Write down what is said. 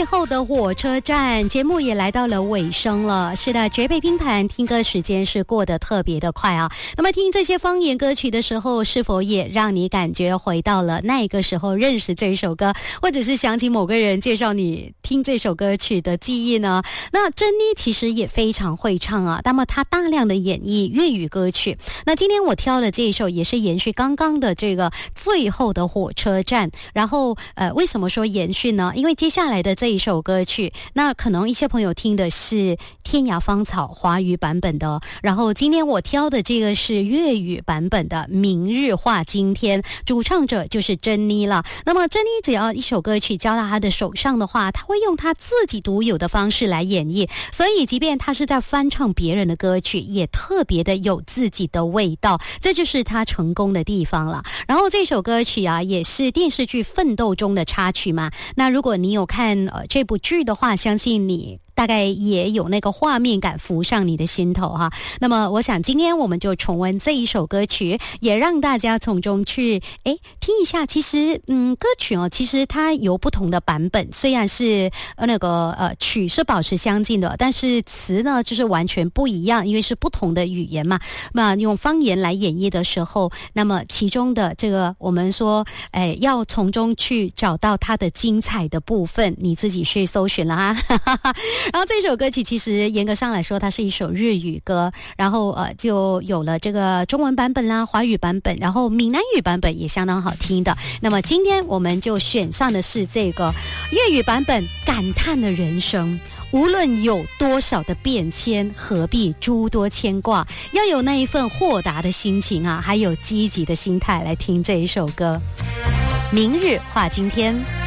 最后的火车站，节目也来到了尾声了。是的，绝配拼盘听歌时间是过得特别的快啊。那么听这些方言歌曲的时候，是否也让你感觉回到了那个时候认识这首歌，或者是想起某个人介绍你听这首歌曲的记忆呢？那珍妮其实也非常会唱啊，那么她大量的演绎粤语歌曲。那今天我挑的这一首也是延续刚刚的这个最后的火车站。然后为什么说延续呢？因为接下来的这一首歌曲，那可能一些朋友听的是天涯芳草华语版本的，然后今天我挑的这个是粤语版本的明日话今天，主唱者就是珍妮了。那么珍妮只要一首歌曲交到她的手上的话，她会用她自己独有的方式来演绎，所以即便她是在翻唱别人的歌曲，也特别的有自己的味道，这就是她成功的地方了。然后这首歌曲啊，也是电视剧《奋斗》中的插曲嘛。那如果你有看这部剧的话，相信你大概也有那个画面感浮上你的心头哈。那么我想今天我们就重温这一首歌曲，也让大家从中去听一下。其实歌曲其实它有不同的版本，虽然是曲是保持相近的，但是词呢就是完全不一样，因为是不同的语言嘛。那用方言来演绎的时候，那么其中的这个我们说要从中去找到它的精彩的部分，你自己去搜寻了哈。然后这首歌曲其实严格上来说它是一首日语歌，然后就有了这个中文版本啦、华语版本，然后闽南语版本也相当好听的。那么今天我们就选上的是这个粤语版本，感叹的人生无论有多少的变迁，何必诸多牵挂，要有那一份豁达的心情啊，还有积极的心态来听这一首歌。明日话今天。